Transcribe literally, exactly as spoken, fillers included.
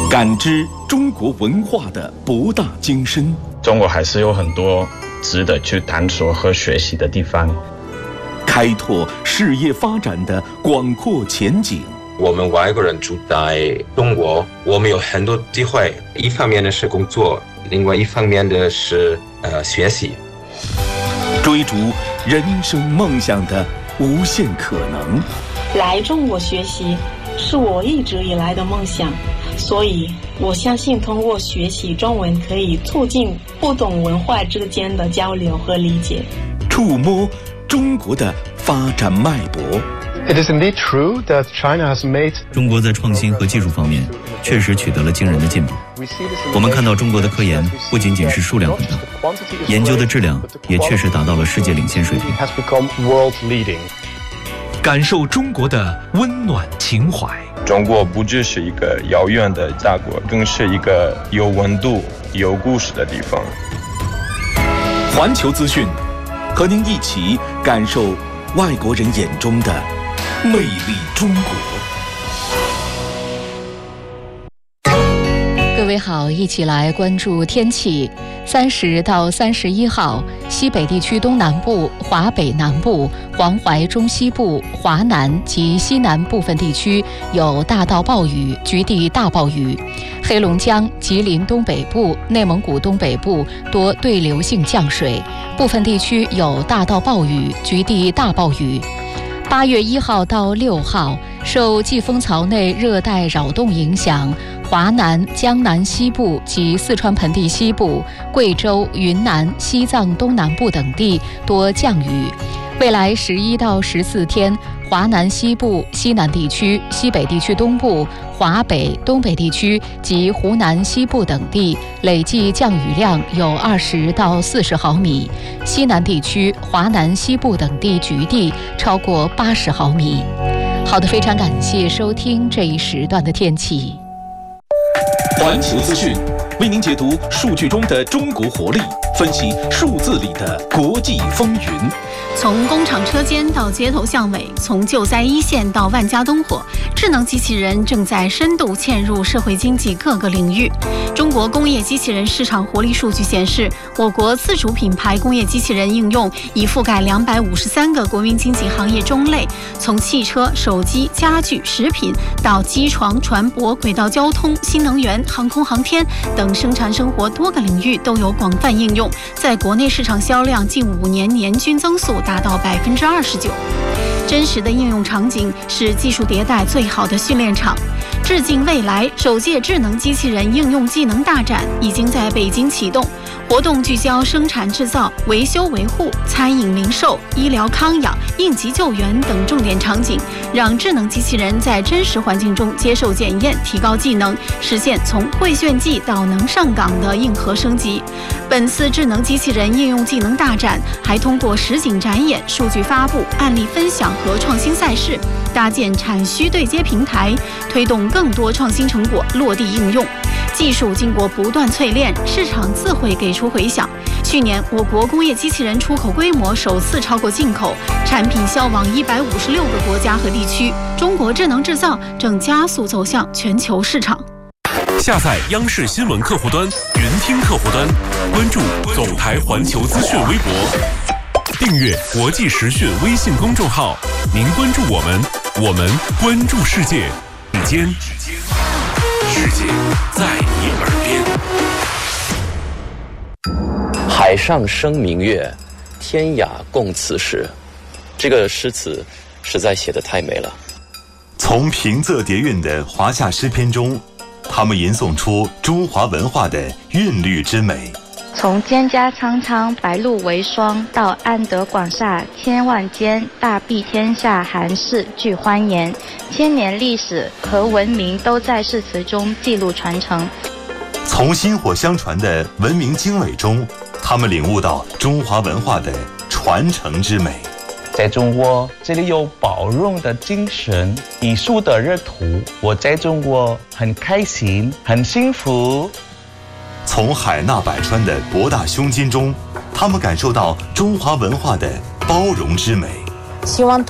感知中国文化的博大精深。 中国还是有很多值得去探索和学习的地方， 开拓事业发展的广阔前景。 我们外国人住在中国，我们有很多机会，一方面的是工作，另外一方面的是呃学习， 追逐人生梦想的无限可能。 来中国学习是我一直以来的梦想，所以我相信通过学习中文可以促进不同文化之间的交流和理解， 触摸中国的发展脉搏。 It is indeed true that China has made 中国在创新和技术方面确实取得了惊人的进步。我们看到中国的科研不仅仅是数量很大，研究的质量也确实达到了世界领先水平。 感受中国的温暖情怀。 中国不只是一个遥远的大国，更是一个有温度、有故事的地方。 环球资讯，和您一起感受外国人眼中的魅力中国。 各位好，一起来关注天气。三十到三十一号，西北地区东南部、华北南部、黄淮中西部、华南及西南部分地区有大到暴雨，局地大暴雨。黑龙江、吉林东北部、内蒙古东北部多对流性降水，部分地区有大到暴雨，局地大暴雨。八月一号到六号，受季风槽内热带扰动影响，华南、江南西部及四川盆地西部、贵州、云南、西藏东南部等地多降雨。未来十一到十四天，华南西部、西南地区、西北地区东部、华北、东北地区及湖南西部等地累计降雨量有二十到四十毫米，西南地区、华南西部等地局地超过八十毫米。好的，非常感谢收听这一时段的天气。 环球资讯为您解读数据中的中国活力，分析数字里的国际风云。 从工厂车间到街头巷尾，从救灾一线到万家灯火，智能机器人正在深度嵌入社会经济各个领域。中国工业机器人市场活力数据显示，我国自主品牌工业机器人应用已覆盖两百五十三个国民经济行业中类，从汽车、手机、家具、食品到机床、船舶、轨道交通、新能源、航空航天等生产生活多个领域都有广泛应用，在国内市场销量近五年年均增速达到百分之二十九。真实的应用场景是技术迭代最好的训练场。致敬未来首届智能机器人应用技能大展已经在北京启动，活动聚焦生产制造、维修维护、餐饮零售、医疗康养、应急救援等重点场景，让智能机器人在真实环境中接受检验，提高技能，实现从会炫技到能上岗的硬核升级。本次智能机器人应用技能大展还通过实景展演、数据发布、案例分享和创新赛事，搭建产需对接平台，推动更多创新成果落地应用。技术经过不断淬炼，市场自会给出回响。去年，我国工业机器人出口规模首次超过进口，产品销往一百五十六个国家和地区。中国智能制造正加速走向全球市场。 下载央视新闻客户端、云听客户端，关注总台环球资讯微博，订阅国际时讯微信公众号。您关注我们，我们关注世界。指尖，世界在你耳边。海上生明月，天涯共此时。这个诗词实在写得太美了。 从平仄叠韵的华夏诗篇中，他们吟诵出中华文化的韵律之美。 从蒹葭苍苍，白露为霜，到安得广厦千万间，大庇天下寒士俱欢颜。千年历史和文明都在诗词中记录传承。 从薪火相传的文明经纬中，他们领悟到中华文化的传承之美。 在中国，这里有包容的精神，艺术的热土。我在中国很开心，很幸福。 从海纳百川的博大胸襟中，他们感受到中华文化的包容之美。 希望